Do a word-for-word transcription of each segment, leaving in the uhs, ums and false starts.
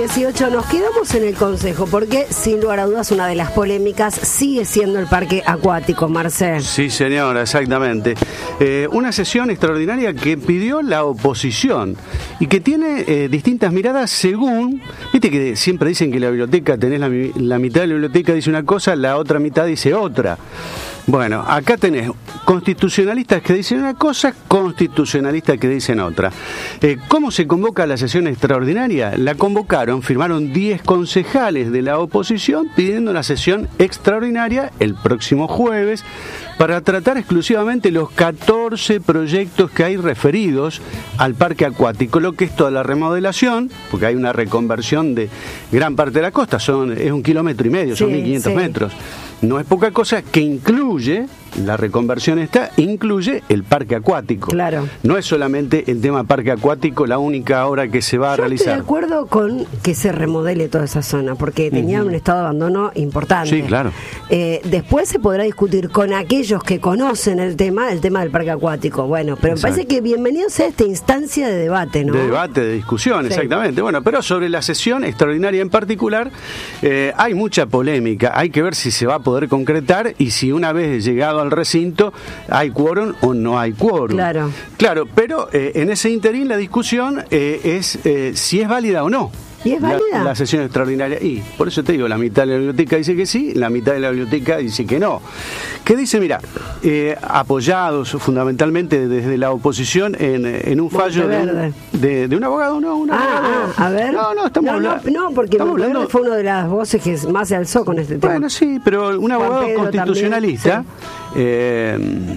dieciocho, nos quedamos en el Consejo porque sin lugar a dudas una de las polémicas sigue siendo el parque acuático, Marcel. Sí, señora, exactamente. Eh, una sesión extraordinaria que pidió la oposición y que tiene eh, distintas miradas según, viste que siempre dicen que la biblioteca, tenés la, la mitad de la biblioteca dice una cosa, la otra mitad dice otra. Bueno, acá tenés constitucionalistas que dicen una cosa, constitucionalistas que dicen otra. Eh, ¿Cómo se convoca la sesión extraordinaria? La convocaron, firmaron diez concejales de la oposición pidiendo una sesión extraordinaria el próximo jueves para tratar exclusivamente los catorce proyectos que hay referidos al parque acuático, lo que es toda la remodelación, porque hay una reconversión de gran parte de la costa, son es un kilómetro y medio, son Sí, mil quinientos sí. metros. No es poca cosa, que incluye, la reconversión esta, incluye el parque acuático. Claro. No es solamente el tema parque acuático la única obra que se va a Yo realizar. estoy de acuerdo con que se remodele toda esa zona, porque tenía uh-huh. un estado de abandono importante. Sí, claro. Eh, después se podrá discutir con aquellos que conocen el tema, el tema del parque acuático. Bueno, pero Exacto. me parece que bienvenido sea esta instancia de debate, ¿no? De debate, de discusión, sí. Exactamente. Bueno, pero sobre la sesión extraordinaria en particular, eh, hay mucha polémica. Hay que ver si se va a poder concretar y si una vez llegado al recinto hay quórum o no hay quórum. Claro. Claro, pero eh, en ese interín la discusión eh, es eh, si es válida o no. ¿Y es válida? La, la sesión extraordinaria. Y por eso te digo, la mitad de la biblioteca dice que sí, la mitad de la biblioteca dice que no. ¿Qué dice? Mira, eh, apoyados fundamentalmente desde la oposición en, en un fallo de, de, de un abogado, no, un abogado. Ah, ah, a ver. No, no, estamos no, hablando. No, no, porque Monteverde hablando... fue una de las voces que más se alzó con este tema. Bueno, sí, pero un abogado Pedro constitucionalista. También, sí. eh,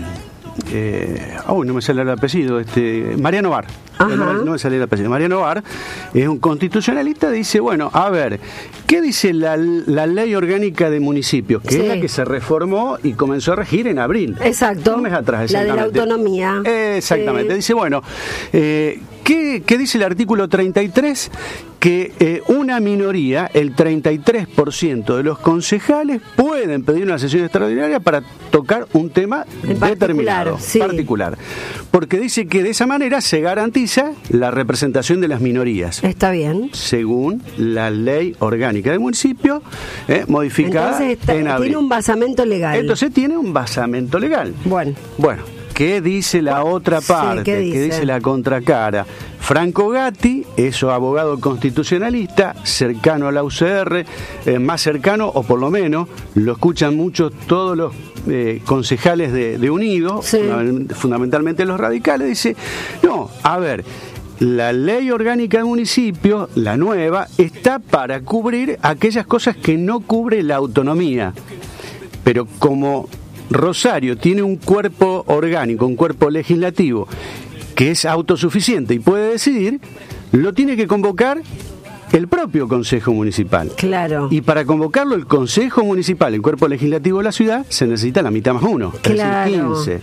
Eh, oh, no me sale el apellido, este, Mariano Bar. No, no me sale el apellido. Mariano Bar es un constitucionalista, dice, bueno, a ver, ¿qué dice la, la ley orgánica de municipios? Que sí. es la que se reformó y comenzó a regir en abril. Exacto. Un mes atrás, la de la autonomía. Exactamente. Sí. Dice, bueno, eh, ¿qué, ¿qué dice el artículo treinta y tres? Que eh, una minoría, el treinta y tres por ciento de los concejales pueden pedir una sesión extraordinaria para tocar un tema en determinado, particular, sí. particular. Porque dice que de esa manera se garantiza la representación de las minorías. Está bien. Según la ley orgánica del municipio, eh, modificada Entonces está, en abril. Tiene un basamento legal. Entonces tiene un basamento legal. Bueno. Bueno. ¿Qué dice la otra parte? Sí, ¿qué dice? ¿Qué dice la contracara? Franco Gatti es un abogado constitucionalista, cercano a la U C R, eh, más cercano, o por lo menos, lo escuchan mucho todos los eh, concejales de, de Unidos, sí. fundamentalmente los radicales, dice, no, a ver, la ley orgánica del municipio, la nueva, está para cubrir aquellas cosas que no cubre la autonomía, pero como Rosario tiene un cuerpo orgánico, un cuerpo legislativo que es autosuficiente y puede decidir, lo tiene que convocar el propio Consejo Municipal. Claro. Y para convocarlo el Consejo Municipal, el cuerpo legislativo de la ciudad, se necesita la mitad más uno, claro. es decir, quince.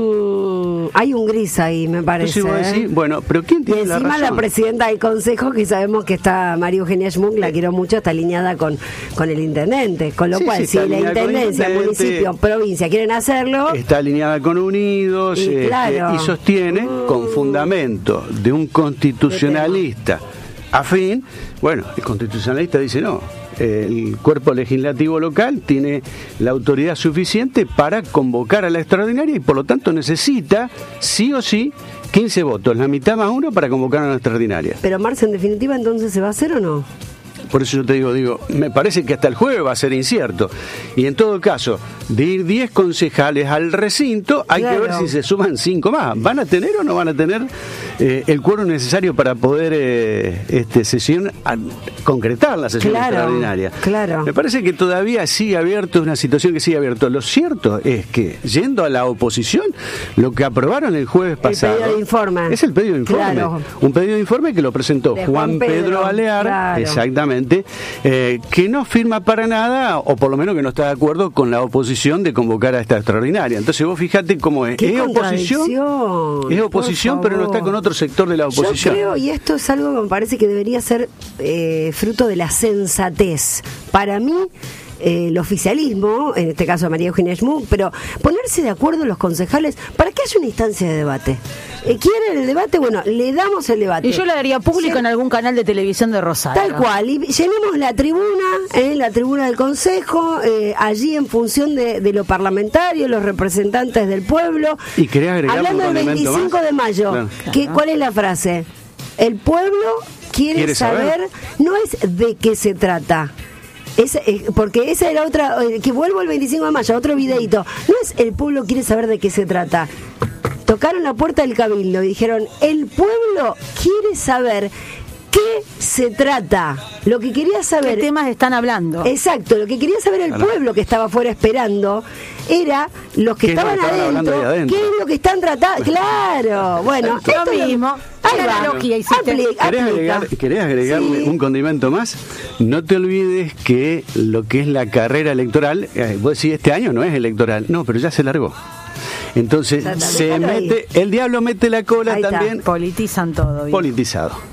Mm, hay un gris ahí, me parece. Entonces, ¿eh? Bueno, pero ¿quién tiene y la encima razón? La presidenta del Consejo, que sabemos que está María Eugenia Schmuck, la quiero mucho, está alineada con, con el intendente. Con lo sí, cual, sí, si la intendencia, el municipio, provincia quieren hacerlo... Está alineada con Unidos y, este, claro. y sostiene mm. con fundamento de un constitucionalista afín. Bueno, el constitucionalista dice no, el cuerpo legislativo local tiene la autoridad suficiente para convocar a la extraordinaria y por lo tanto necesita sí o sí quince votos, la mitad más uno para convocar a la extraordinaria. Pero Marce, en definitiva, entonces ¿se va a hacer o no? Por eso yo te digo, digo, me parece que hasta el jueves va a ser incierto. Y en todo caso, de ir diez concejales al recinto, hay claro. que ver si se suman cinco más. ¿Van a tener o no van a tener eh, el quórum necesario para poder eh, este, sesión, a, concretar la sesión claro, extraordinaria? Claro. Me parece que todavía sigue abierto, es una situación que sigue abierto. Lo cierto es que, yendo a la oposición, lo que aprobaron el jueves pasado... El pedido de informe. Es el pedido de informe. Claro. Un pedido de informe que lo presentó de Juan Pedro, Pedro Alear, claro. exactamente. Eh, que no firma para nada, o por lo menos que no está de acuerdo con la oposición de convocar a esta extraordinaria. Entonces vos fíjate cómo es. ¿Qué es oposición, es oposición, pero no está con otro sector de la oposición. Yo creo, y esto es algo que me parece que debería ser eh, fruto de la sensatez. Para mí, eh, el oficialismo, en este caso María Eugenia Schmuck, pero ponerse de acuerdo los concejales para que haya una instancia de debate. Eh, ¿Quieren el debate? Bueno, le damos el debate. Y yo lo haría público sí. en algún canal de televisión de Rosario. Tal cual, y llenemos la tribuna, eh, la tribuna del Consejo, eh, allí en función de, de lo parlamentario, los representantes del pueblo. ¿Y querés agregar hablando un del veinticinco más? de mayo, Claro. ¿qué, ¿cuál es la frase? El pueblo quiere, ¿Quiere saber, saber? no es de qué se trata. Es, eh, porque esa era otra, eh, que vuelvo el veinticinco de mayo, otro videito. No es el pueblo quiere saber de qué se trata. Tocaron la puerta del Cabildo y dijeron, el pueblo quiere saber qué se trata. Lo que quería saber... ¿Qué temas están hablando? Exacto, lo que quería saber el Claro. pueblo que estaba afuera esperando era los que ¿Qué es lo estaban que estaban hablando adentro, ahí adentro? qué es lo que están tratando. Claro, bueno, Lo esto es- mismo. Ahí Qué va. analogía hiciste. Apli- ¿Querés, aplica. agregar, ¿Querés agregarle Sí. un condimento más? No te olvides que lo que es la carrera electoral, eh, vos decís, este año no es electoral, no, pero ya se largó. Entonces, Ya está, se déjalo ahí. mete, el diablo mete la cola Ahí está. también Politizan todo. ¿viste? politizado.